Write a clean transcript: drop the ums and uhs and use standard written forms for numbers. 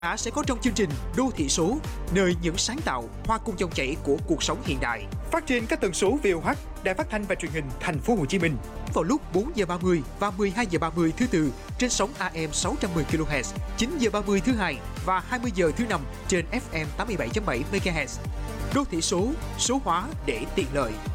Sẽ có trong chương trình Đô thị số, nơi những sáng tạo hòa cùng dòng chảy của cuộc sống hiện đại. Phát trên các tần số VOH, Đài Phát thanh và Truyền hình Thành phố Hồ Chí Minh. Vào lúc 4 giờ 30 và 12 giờ 30 thứ Tư trên sóng AM 610 kHz, 9 giờ 30 thứ Hai và 20 giờ thứ Năm trên FM 87.7 MHz. Đô thị số, số hóa để tiện lợi.